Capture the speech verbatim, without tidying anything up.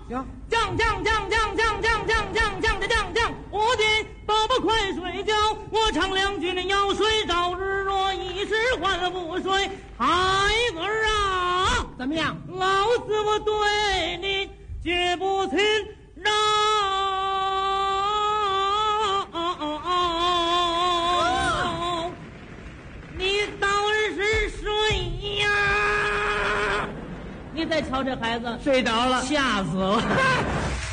呀， 降降降降降降降降降的降降，我的宝宝快睡觉，我唱两句那要睡着日落，一时还不睡。孩儿啊， 怎么样？ 老子我对你绝不轻饶。你早日睡呀！你再瞧这孩子睡着了， 吓死我！